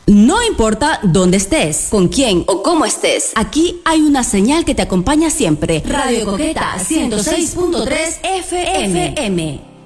No importa dónde estés, con quién o cómo estés, aquí hay una señal que te acompaña siempre. Radio Coqueta 106.3 FM.